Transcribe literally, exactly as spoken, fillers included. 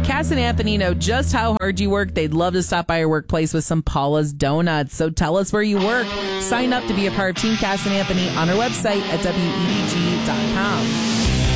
Cass and Anthony know just how hard you work. They'd love to stop by your workplace with some Paula's Donuts. So tell us where you work. Sign up to be a part of Team Cass and Anthony on our website at W E D G dot com.